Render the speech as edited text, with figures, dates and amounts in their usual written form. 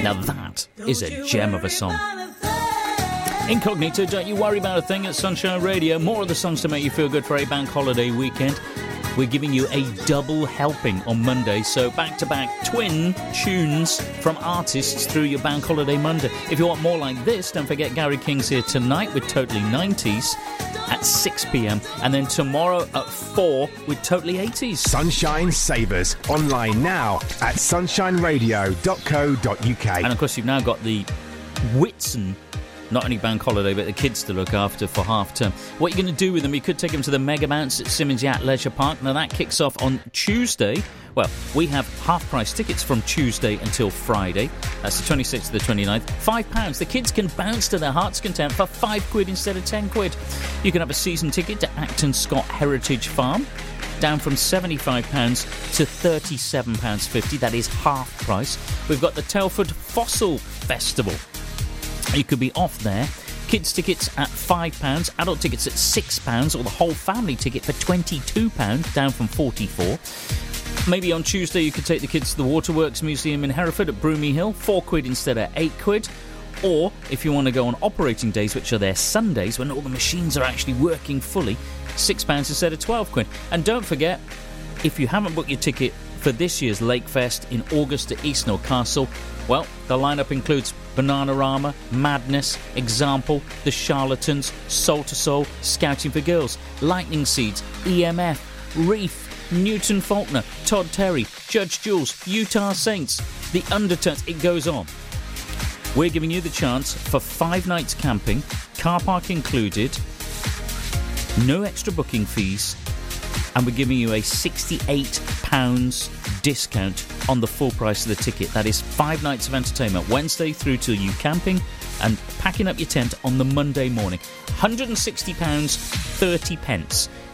Now that is a gem of a song. Incognito, Don't You Worry About a Thing at Sunshine Radio. More of the songs to make you feel good for a bank holiday weekend. We're giving you a double helping on Monday, so back-to-back twin tunes from artists through your bank holiday Monday. If you want more like this, don't forget Gary King's here tonight with Totally 90s at 6 p.m. and then tomorrow at 4 with Totally 80s. Sunshine Savers, online now at sunshineradio.co.uk. And of course, you've now got the Whitsun, not only bank holiday, but the kids to look after for half term. What are you going to do with them? You could take them to the Mega Bounce at Simmons Yacht Leisure Park. Now that kicks off on Tuesday. Well, we have half-price tickets from Tuesday until Friday. That's the 26th to the 29th. £5. The kids can bounce to their heart's content for £5 instead of £10. You can have a season ticket to Acton Scott Heritage Farm, down from £75 to £37.50. That is half price. We've got the Telford Fossil Festival. You could be off there. Kids tickets at £5, adult tickets at £6, or the whole family ticket for £22, down from £44. Maybe on Tuesday you could take the kids to the Waterworks Museum in Hereford at Broomy Hill, £4 instead of £8. Or if you want to go on operating days, which are their Sundays, when all the machines are actually working fully, £6 instead of £12. And don't forget, if you haven't booked your ticket for this year's Lakefest in August at Eastnor Castle, well, the lineup includes Bananarama, Madness, Example, The Charlatans, Soul to Soul, Scouting for Girls, Lightning Seeds, EMF, Reef, Newton Faulkner, Todd Terry, Judge Jules, Utah Saints, The Undertones. It goes on. We're giving you the chance for 5 nights camping, car park included, no extra booking fees, and we're giving you a £68 discount on the full price of the ticket. That is 5 nights of entertainment, Wednesday through till you camping and packing up your tent on the Monday morning. £160, 30 pence.